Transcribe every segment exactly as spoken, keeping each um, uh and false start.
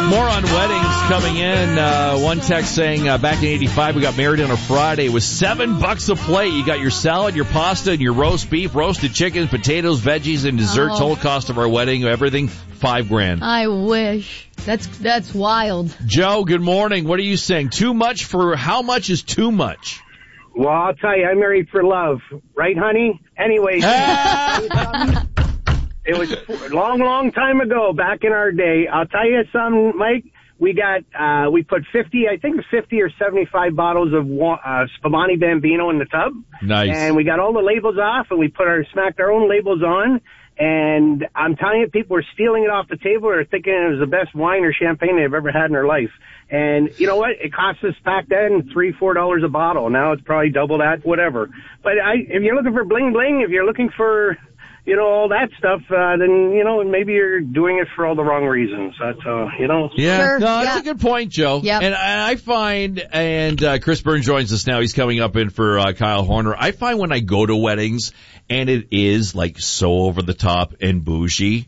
More on weddings coming in. Uh, one text saying, uh, back in eighty-five, we got married on a Friday. It was seven bucks a plate. You got your salad, your pasta, and your roast beef, roasted chickens, potatoes, veggies, and desserts. Oh. Total cost of our wedding, everything, five grand. I wish. That's that's wild. Joe, good morning. What are you saying? Too much for how much is too much? Well, I'll tell you, I'm married for love. Right, honey? Anyways. It was a long, long time ago, back in our day. I'll tell you something, Mike. We got, uh, we put fifty, I think fifty or seventy-five bottles of uh, Spumani Bambino in the tub. Nice. And we got all the labels off, and we put our, smacked our own labels on. And I'm telling you, people were stealing it off the table or thinking it was the best wine or champagne they've ever had in their life. And you know what? It cost us back then three, four dollars a bottle. Now it's probably double that, whatever. But I, if you're looking for bling bling, if you're looking for, you know, all that stuff, uh, then, you know, maybe you're doing it for all the wrong reasons. That's, uh, you know. Yeah, Sure, no, that's yeah. a good point, Joe. Yep. And I find, and uh, Chris Byrne joins us now. He's coming up in for uh, Kyle Horner. I find when I go to weddings, and it is like so over the top and bougie,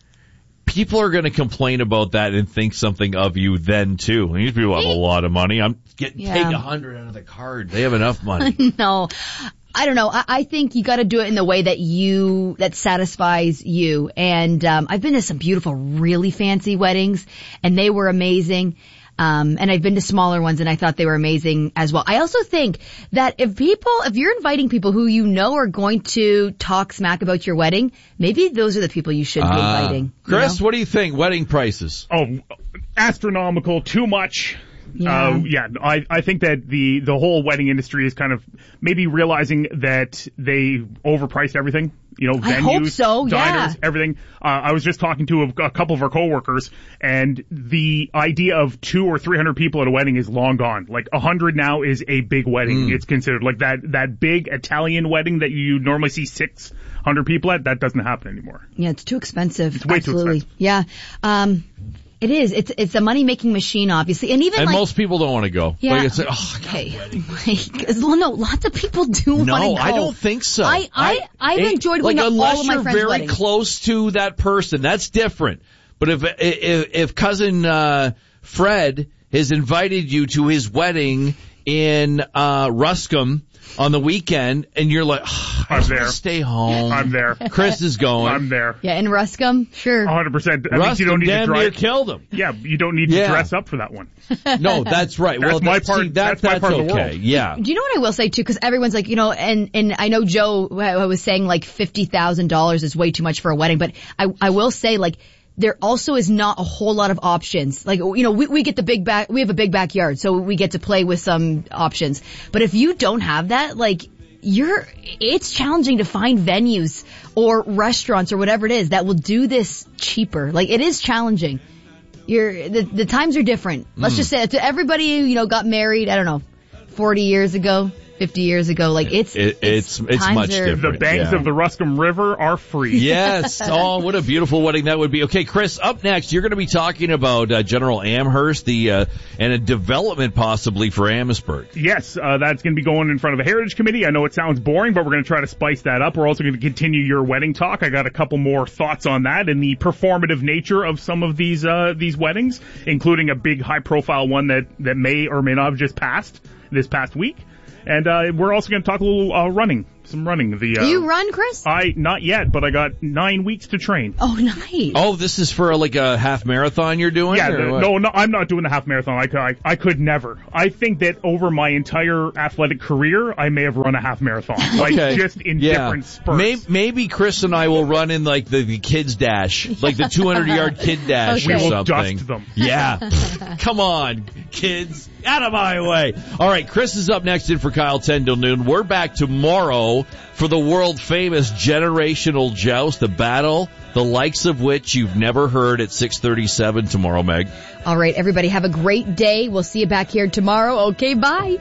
people are going to complain about that and think something of you then too. These people have a lot of money. I'm getting Yeah. take a hundred out of the card. They have enough money. No, I don't know. I, I think you got to do it in the way that you that satisfies you. And um, I've been to some beautiful, really fancy weddings, and they were amazing. Um, and I've been to smaller ones, and I thought they were amazing as well. I also think that if people, if you're inviting people who you know are going to talk smack about your wedding, maybe those are the people you should be Uh, inviting. you Chris, know? what do you think? Wedding prices? Oh, astronomical, too much. Yeah. Uh, yeah, I, I think that the, the whole wedding industry is kind of maybe realizing that they overpriced everything. You know, I venues, hope so, diners, yeah. everything. Uh, I was just talking to a, a couple of our coworkers, and the idea of two or three hundred people at a wedding is long gone. Like a hundred now is a big wedding. Mm. It's considered like that that big Italian wedding that you normally see six hundred people at. That doesn't happen anymore. Yeah, it's too expensive. It's way too Absolutely. expensive. Yeah. Um, it is. It's it's a money making machine, obviously, and even And like most people don't want to go. yeah. Like it's, oh, okay. Like, as long- no, lots of people do want to No, go. I don't think so. I I I've ain't- enjoyed like going to unless all of my you're friends' very weddings. close to that person, that's different. But if if, if cousin uh, Fred has invited you to his wedding in uh, Ruscombe on the weekend, and you're like, oh, I I'm just there. want to stay home. I'm there. Chris is going. I'm there. Yeah, in Ruscombe, sure. one hundred percent. That means you Ruscombe don't need to damn near drive. killed him. Yeah, you don't need to Yeah. dress up for that one. No, that's right. That's well, my that- part- See, that, that's my part of the okay. world. Yeah. Do you know what I will say too? Because everyone's like, you know, and and I know Joe uh, was saying like fifty thousand dollars is way too much for a wedding, but I I will say like there also is not a whole lot of options. Like, you know, we we get the big back, we have a big backyard, so we get to play with some options. But if you don't have that, like. You're, it's challenging to find venues or restaurants or whatever it is that will do this cheaper. Like, it is challenging. You're, the, the times are different. Let's Mm. just say to everybody who, you know, got married, I don't know, forty years ago, fifty years ago, like it's, It- it's- it's times much are- different. The banks Yeah. of the Ruscombe River are free. Yes. Oh, what a beautiful wedding that would be. Okay, Chris, up next, you're going to be talking about uh, General Amherst, the uh, and a development possibly for Amherstburg. Yes, uh, that's going to be going in front of a heritage committee. I know it sounds boring, but we're going to try to spice that up. We're also going to continue your wedding talk. I got a couple more thoughts on that and the performative nature of some of these uh, these weddings, including a big high-profile one that, that may or may not have just passed this past week. And uh, we're also going to talk a little uh, running, some running. The uh, Do you run, Chris? I not yet, but I got nine weeks to train. Oh, nice. Oh, this is for like a half marathon you're doing? Yeah, or the, what? no, no, I'm not doing the half marathon. I, could- I, I could never. I think that over my entire athletic career, I may have run a half marathon, like Okay. just in Yeah. different spurts. Maybe, maybe Chris and I will run in like the, the kids dash, like the two hundred yard kid dash Okay. or We will something. dust them. Yeah. Come on, kids. Out of my way. All right, Chris is up next in for Kyle ten till noon. We're back tomorrow for the world famous generational joust, the battle, the likes of which you've never heard at six thirty-seven tomorrow, Meg. All right, everybody, have a great day. We'll see you back here tomorrow. Okay, bye.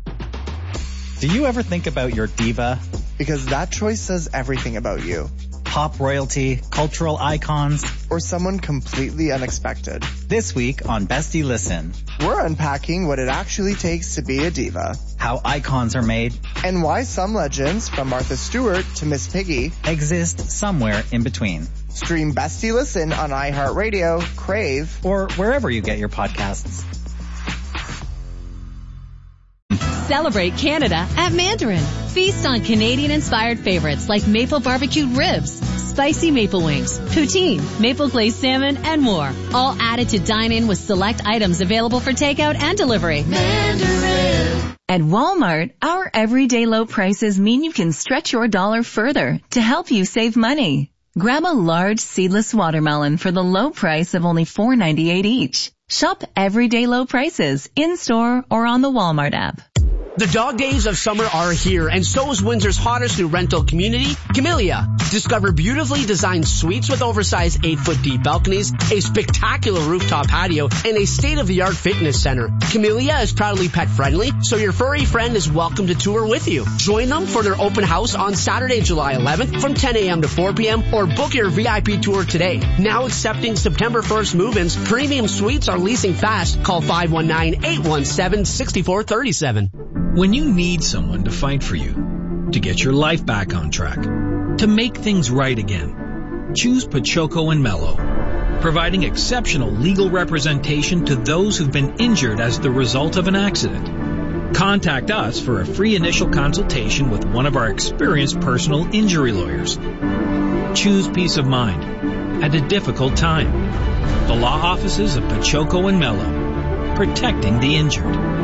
Do you ever think about your diva? Because that choice says everything about you. top royalty, cultural icons, or someone completely unexpected. This week on Bestie Listen, we're unpacking what it actually takes to be a diva, how icons are made, and why some legends, from Martha Stewart to Miss Piggy, exist somewhere in between. Stream Bestie Listen on iHeartRadio, Crave, or wherever you get your podcasts. Celebrate Canada at Mandarin. Feast on Canadian-inspired favorites like maple barbecued ribs, spicy maple wings, poutine, maple glazed salmon, and more. All added to dine in with select items available for takeout and delivery. Mandarin. At Walmart, our everyday low prices mean you can stretch your dollar further to help you save money. Grab a large seedless watermelon for the low price of only four ninety-eight each. Shop everyday low prices in-store or on the Walmart app. The dog days of summer are here, and so is Windsor's hottest new rental community, Camellia. Discover beautifully designed suites with oversized eight-foot deep balconies, a spectacular rooftop patio, and a state-of-the-art fitness center. Camellia is proudly pet-friendly, so your furry friend is welcome to tour with you. Join them for their open house on Saturday, July eleventh from ten a.m. to four p.m. or book your V I P tour today. Now accepting September first move-ins, premium suites are leasing fast. Call five one nine, eight one seven, six four three seven. When you need someone to fight for you, to get your life back on track, to make things right again, choose Pachoco and Mello, providing exceptional legal representation to those who've been injured as the result of an accident. Contact us for a free initial consultation with one of our experienced personal injury lawyers. Choose peace of mind at a difficult time. The law offices of Pachoco and Mello, protecting the injured.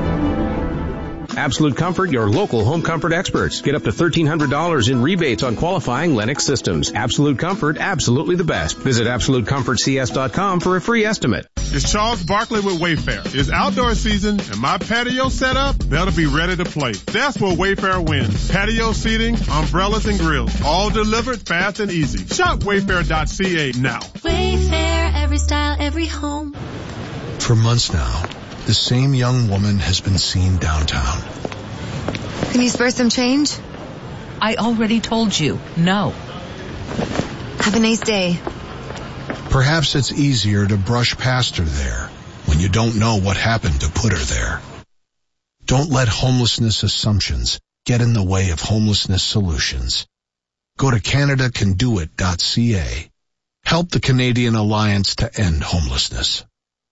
Absolute Comfort, your local home comfort experts. Get up to thirteen hundred dollars in rebates on qualifying Lennox systems. Absolute Comfort, absolutely the best. Visit absolute comfort c s dot com for a free estimate. It's Charles Barkley with Wayfair. It's outdoor season and my patio set up, they'll be ready to play. That's where Wayfair wins. Patio seating, umbrellas, and grills. All delivered fast and easy. Shop wayfair dot c a now. Wayfair, every style, every home. For months now, the same young woman has been seen downtown. Can you spare some change? I already told you, no. Have a nice day. Perhaps it's easier to brush past her there when you don't know what happened to put her there. Don't let homelessness assumptions get in the way of homelessness solutions. Go to canada can do it dot c a. Help the Canadian Alliance to End Homelessness.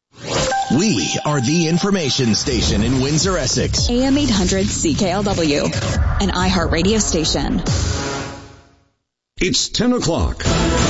We are the information station in Windsor, Essex. A M eight hundred C K L W, an iHeart radio station. It's ten o'clock.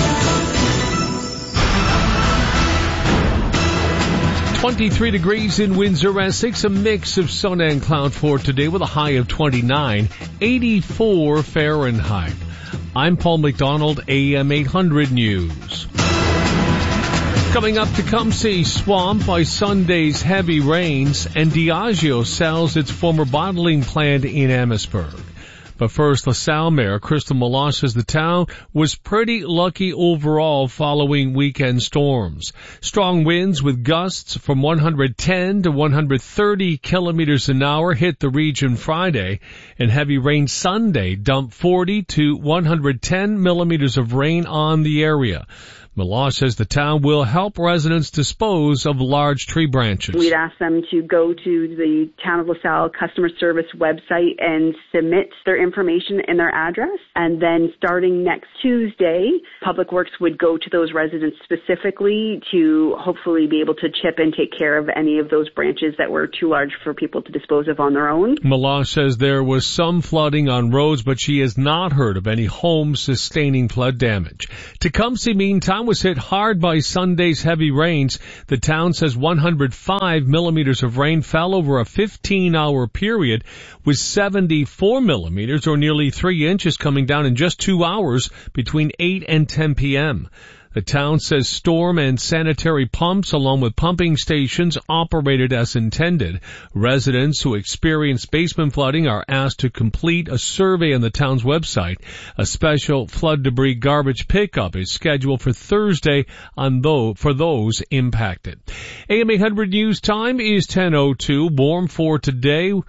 twenty-three degrees in Windsor, Essex, a mix of sun and cloud for today with a high of twenty-nine, eighty-four Fahrenheit. I'm Paul McDonald, A M eight hundred News. Coming up, Tecumseh swamped by Sunday's heavy rains, and Diageo sells its former bottling plant in Amherstburg. But first, LaSalle Mayor Crystal Meloche says the town was pretty lucky overall following weekend storms. Strong winds with gusts from one hundred ten to one hundred thirty kilometers an hour hit the region Friday, and heavy rain Sunday dumped forty to one hundred ten millimeters of rain on the area. Meloche says the town will help residents dispose of large tree branches. We'd ask them to go to the Town of LaSalle customer service website and submit their information and their address. And then starting next Tuesday, Public Works would go to those residents specifically to hopefully be able to chip and take care of any of those branches that were too large for people to dispose of on their own. Meloche says there was some flooding on roads, but she has not heard of any homes sustaining flood damage. Tecumseh, meantime, was hit hard by Sunday's heavy rains. The town says one hundred five millimeters of rain fell over a fifteen hour period, with seventy-four millimeters or nearly three inches coming down in just two hours between eight and ten p.m. The town says storm and sanitary pumps along with pumping stations operated as intended. Residents who experienced basement flooding are asked to complete a survey on the town's website. A special flood debris garbage pickup is scheduled for Thursday on though for those impacted. A M eight hundred News time is ten oh two. Warm for today